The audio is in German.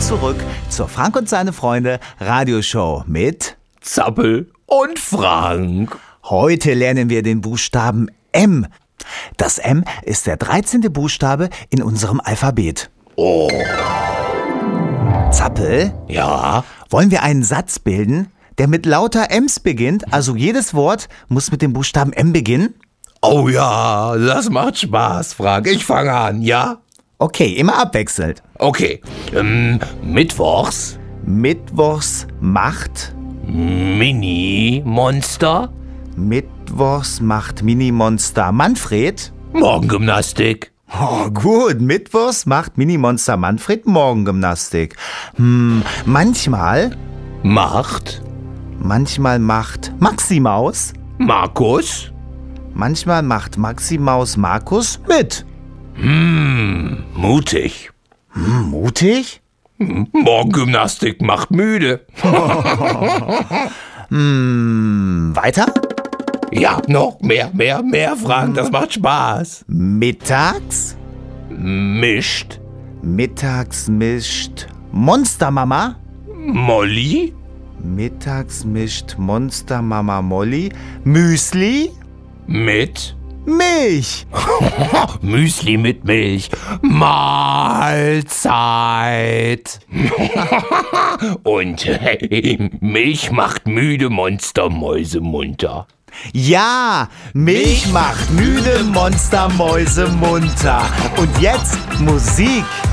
zurück zur Frank und seine Freunde Radioshow mit Zappel und Frank. Heute lernen wir den Buchstaben M. Das M ist der 13. Buchstabe in unserem Alphabet. Oh. Zappel, Ja? wollen wir einen Satz bilden, der mit lauter M's beginnt? Also jedes Wort muss mit dem Buchstaben M beginnen? Oh ja, das macht Spaß, Frank. Ich fange an, ja? Okay, immer abwechselnd. Okay. Mittwochs. Mittwochs macht. Mini-Monster. Mittwochs macht Minimonster Manfred. Morgengymnastik. Oh, gut. Mittwochs macht Minimonster Manfred Morgengymnastik. Manchmal Macht. macht Maximaus. Markus. Manchmal macht Maximaus Markus mit. Mutig. Mutig? Morgengymnastik macht müde. Weiter? Ja, noch mehr, Frank. Das macht Spaß. Mittags? Mischt. Mittags mischt Monstermama. Molly. Mittags mischt Monstermama Molly Müsli. Mit. Milch. Müsli mit Milch. Mahlzeit. Und Milch macht müde Monstermäuse munter. Ja, Milch macht müde Monstermäuse munter. Und jetzt Musik.